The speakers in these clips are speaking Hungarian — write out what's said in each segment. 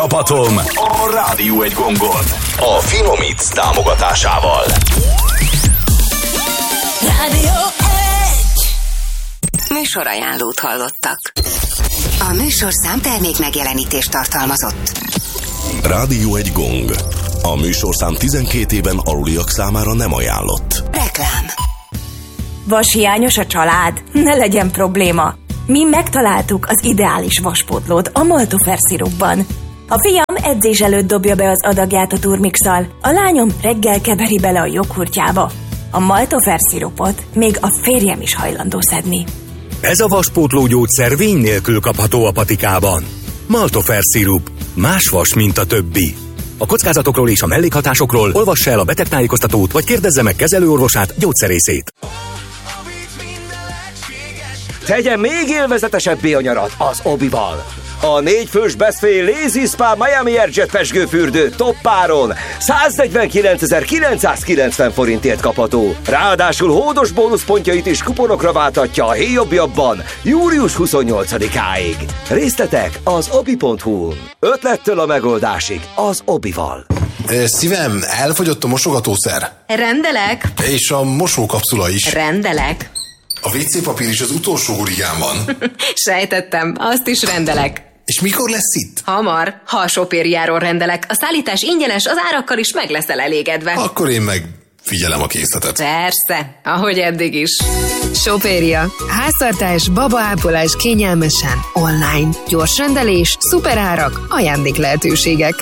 Csapatom a Rádió egy gongon a Finomix támogatásával. Rádió 1. Műsorajánlót hallottak. A műsorszám termék megjelenítést tartalmazott. Rádió egy gong. A műsorszám 12 éven aluliak számára nem ajánlott. Reklám. Vashiányos a család? Ne legyen probléma. Mi megtaláltuk az ideális vaspótlót a Maltofer szirupban. A fiam edzés előtt dobja be az adagját a turmixal, a lányom reggel keveri bele a joghurtjába. A Maltofer szirupot még a férjem is hajlandó szedni. Ez a vaspótló gyógyszer vény nélkül kapható a patikában. Maltofer szirup. Más vas, mint a többi. A kockázatokról és a mellékhatásokról olvassa el a betegtájékoztatót, vagy kérdezze meg kezelőorvosát, gyógyszerészét. Tegye még élvezetesebbé a nyarat az Obival. A 4 fős Best Fay Lazy Spa Miami Airjet pezsgőfürdő toppáron 149.990 forintért kapható. Ráadásul hódos bónuszpontjait is kuponokra váltatja a héjobbjabban július 28-áig. Részletek az obi.hu-n. Ötlettől a megoldásig az Obival. Szívem, elfogyott a mosogatószer. Rendelek. És a mosókapszula is. Rendelek. A WC papír is az utolsó hurigán van. Sejtettem, azt is rendelek. És mikor lesz itt? Hamar, ha a Sopériáról rendelek. A szállítás ingyenes, az árakkal is meg leszel elégedve. Akkor én meg figyelem a készletet. Persze, ahogy eddig is. Sopéria. Háztartás, babaápolás kényelmesen. Online. Gyors rendelés, szuperárak, ajándéklehetőségek.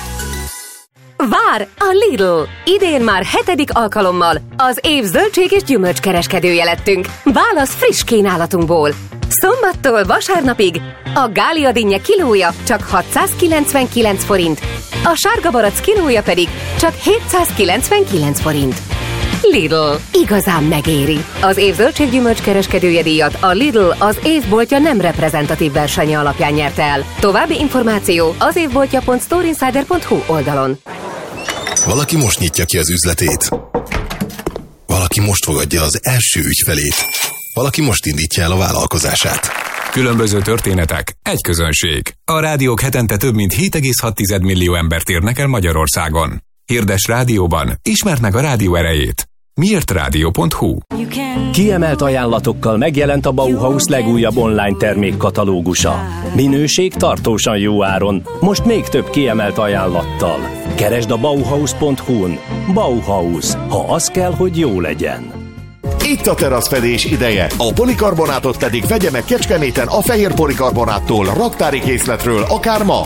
Vár a Lidl! Idén már 7. alkalommal az év zöldség és gyümölcskereskedője lettünk. Válasz friss kínálatunkból. Szombattól vasárnapig a Gália dinnye kilója csak 699 forint, a sárga barack kilója pedig csak 799 forint. Lidl. Igazán megéri. Az év zöldség-gyümölcs kereskedője díjat a Lidl az évboltja nem reprezentatív versenye alapján nyerte el. További információ az évboltja.storeinsider.hu oldalon. Valaki most nyitja ki az üzletét. Valaki most fogadja az első ügyfelét. Valaki most indítja el a vállalkozását. Különböző történetek, egy közönség. A rádiók hetente több mint 7,6 millió embert érnek el Magyarországon. Hirdess rádióban, ismerd meg a rádió erejét. Miértrádió.hu. Kiemelt ajánlatokkal megjelent a Bauhaus legújabb online termékkatalógusa. Minőség tartósan jó áron, most még több kiemelt ajánlattal. Keresd a Bauhaus.hu-n. Bauhaus, ha az kell, hogy jó legyen. Itt a teraszfedés ideje. A polikarbonátot pedig vegye meg Kecskeméten a Fehér Polikarbonáttól, raktári készletről, akár ma.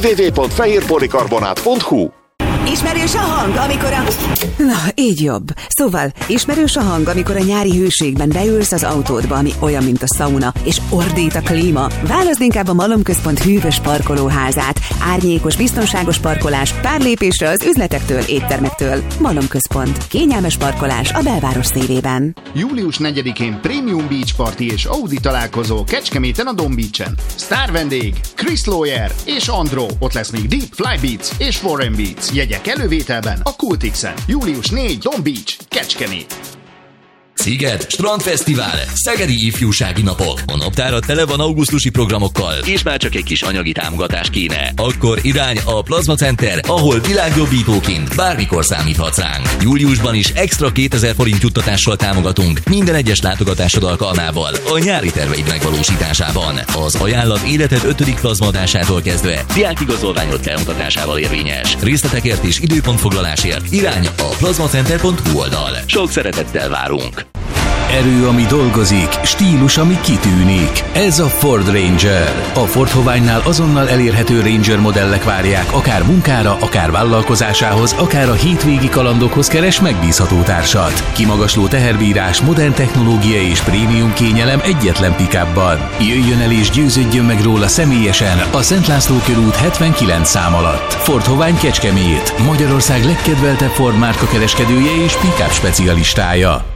www.fehérpolikarbonát.hu. Ismerős a hang, amikor a... Na, így jobb. Szóval, ismerős a hang, amikor a nyári hőségben beülsz az autódba, ami olyan, mint a szauna, és ordít a klíma. Válaszd inkább a Malomközpont hűvös parkolóházát. Árnyékos, biztonságos parkolás, pár lépésre az üzletektől, éttermektől. Malomközpont. Kényelmes parkolás a belváros szívében. Július 4-én Premium Beach Party és Audi találkozó Kecskeméten a Don Beach-en. Sztár vendég Chris Lawyer és Andro. Ott lesz még Deep Fly Beats és Foreign Beats. Jegyek elővételben a Kultixen. Július 4, Don Beach, Kecskemét. Sziget, Strandfesztivál, Szegedi Ifjúsági Napok. A naptára tele van augusztusi programokkal, és már csak egy kis anyagi támogatás kéne. Akkor irány a Plazma Center, ahol világjobbítóként bármikor számíthatsz ránk. Júliusban is extra 2000 forint juttatással támogatunk minden egyes látogatásod alkalmával a nyári terveid megvalósításában. Az ajánlat életed 5. plazmaadásától kezdve diákigazolványod felmutatásával érvényes. Részletekért és időpontfoglalásért irány a plazmacenter.hu oldal. Sok szeretettel várunk! Erő, ami dolgozik, stílus, ami kitűnik. Ez a Ford Ranger. A Ford Hoványnál azonnal elérhető Ranger modellek várják, akár munkára, akár vállalkozásához, akár a hétvégi kalandokhoz keres megbízható társat. Kimagasló teherbírás, modern technológia és prémium kényelem egyetlen pick-upban. Jöjjön el és győződjön meg róla személyesen a Szent László körút 79 szám alatt. Ford Hovány Kecskemét, Magyarország legkedveltebb Ford márka kereskedője és pick-up specialistája.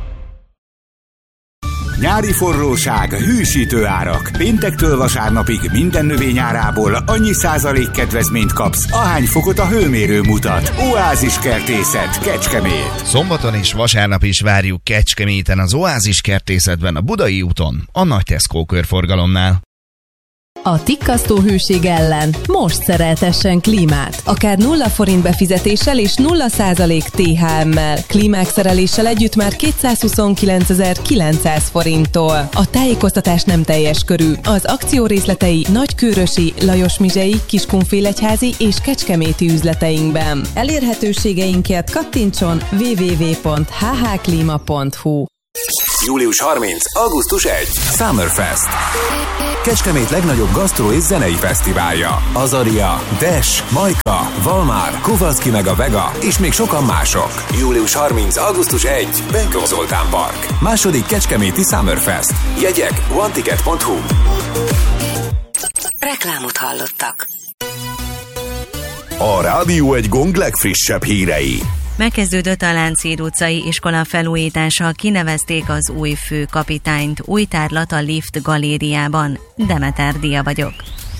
Nyári forróság, hűsítő árak. Péntektől vasárnapig minden növényárából annyi százalék kedvezményt kapsz, ahány fokot a hőmérő mutat. Oázis Kertészet, Kecskemét. Szombaton és vasárnap is várjuk Kecskeméten az Oázis Kertészetben a Budai úton, a Nagy Tesco körforgalomnál. A tikkasztó hőség ellen most szereltessen klímát. Akár 0 forint befizetéssel és 0% THM-mel. Klímák szereléssel együtt már 229.900 forinttól. A tájékoztatás nem teljes körű. Az akció részletei Nagykőrösi, Lajosmizsei, Kiskunfélegyházi és Kecskeméti üzleteinkben. Elérhetőségeinket kattintson www.hhklima.hu. Július 30, augusztus 1. Summerfest. Kecskemét legnagyobb gasztró és zenei fesztiválja. Azaria, Dash, Majka, Valmár, Kovalszki meg a Vega és még sokan mások. Július 30, augusztus 1. Benkó Zoltán Park. Második Kecskeméti Summerfest. Jegyek oneticket.hu. Reklámot hallottak. A Rádió Egy Gong legfrissebb hírei. Megkezdődött a Lánchíd utcai iskola felújítása, kinevezték az új főkapitányt, új tárlat a Lift galériában. Demeter Dia vagyok.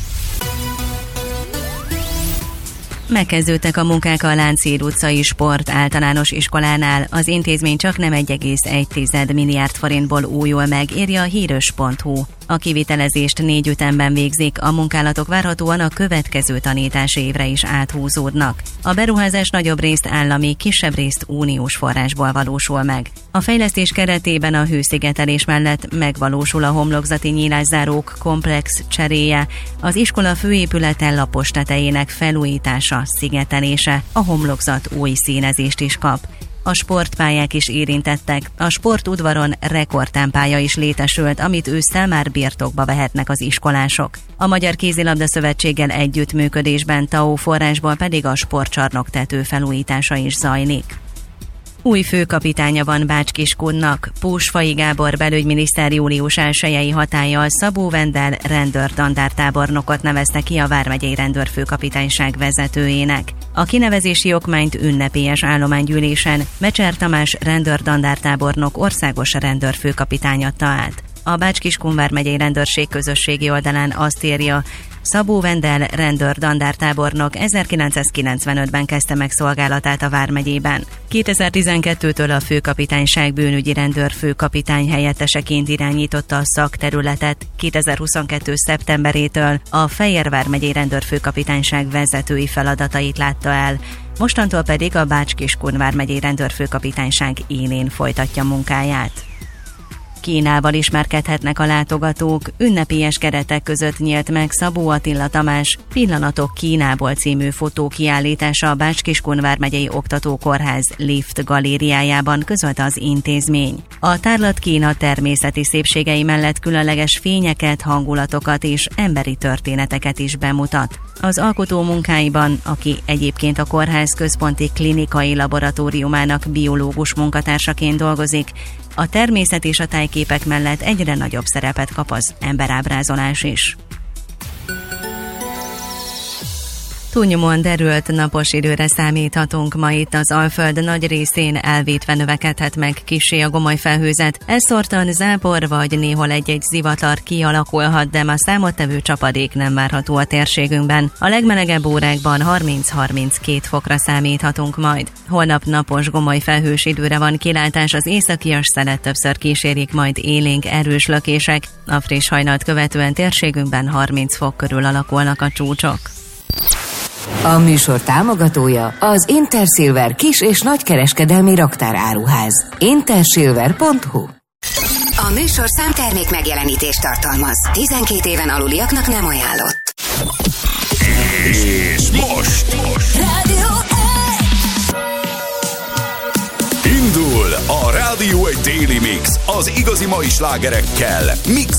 Megkezdődtek a munkák a Lánchíd utcai sport általános iskolánál. Az intézmény csak nem 1,1 milliárd forintból újul meg, írja a híros.hu. A kivitelezést 4 ütemben végzik, a munkálatok várhatóan a következő tanítási évre is áthúzódnak. A beruházás nagyobb részt állami, kisebb részt uniós forrásból valósul meg. A fejlesztés keretében a hőszigetelés mellett megvalósul a homlokzati nyílászárók komplex cseréje, az iskola főépülete lapos tetejének felújítása, szigetelése, a homlokzat új színezést is kap. A sportpályák is érintettek. A sportudvaron rekordtámpálya is létesült, amit ősszel már birtokba vehetnek az iskolások. A Magyar Kézilabda Szövetséggel együttműködésben TAO forrásból pedig a sportcsarnok tető felújítása is zajlik. Új főkapitánya van Bács-Kiskunnak. Pósfai Gábor belügyminiszter július 1-i hatállyal Szabó Vendel rendőr-dandártábornokot nevezte ki a vármegyei rendőrfőkapitányság vezetőjének. A kinevezési okmányt ünnepélyes állománygyűlésen Mecser Tamás rendőr-dandártábornok országos rendőrfőkapitány adta át. A Bács-Kiskun vármegyei rendőrség közösségi oldalán azt írja, Szabó Vendel rendőr-dandártábornok 1995-ben kezdte meg szolgálatát a vármegyében. 2012-től a főkapitányság bűnügyi rendőrfőkapitány helyetteseként irányította a szakterületet, 2022. szeptemberétől a Fejér vármegyei rendőrfőkapitányság vezetői feladatait látta el, mostantól pedig a Bács-Kiskun vármegyei rendőrfőkapitányság élén folytatja munkáját. Kínával ismerkedhetnek a látogatók, ünnepélyes keretek között nyílt meg Szabó Attila Tamás Pillanatok Kínából című fotókiállítása a Bács-Kiskun vármegyei oktatókórház Lift galériájában, közölte az intézmény. A tárlat Kína természeti szépségei mellett különleges fényeket, hangulatokat és emberi történeteket is bemutat. Az alkotó munkáiban, aki egyébként a kórház központi klinikai laboratóriumának biológus munkatársaként dolgozik, a természet és a tájképek mellett egyre nagyobb szerepet kap az emberábrázolás is. Túlnyomóan derült napos időre számíthatunk ma itt az Alföld nagy részén, elvétve növekedhet meg kissé a gomoly felhőzet. Elszórtan zápor vagy néhol egy-egy zivatar kialakulhat, de ma számottevő csapadék nem várható a térségünkben. A legmelegebb órákban 30-32 fokra számíthatunk majd. Holnap napos gomoly felhős időre van kilátás, az északias szelet többször kísérik majd élénk erős lökések. A friss hajnalt követően térségünkben 30 fok körül alakulnak a csúcsok. A műsor támogatója az Intersilver kis- és nagykereskedelmi raktáráruház. Intersilver.hu. A műsor számtermék megjelenítést tartalmaz. 12 éven aluliaknak nem ajánlott. És most Rádió indul a Rádió Egy Daily Mix az igazi mai slágerekkel. Mix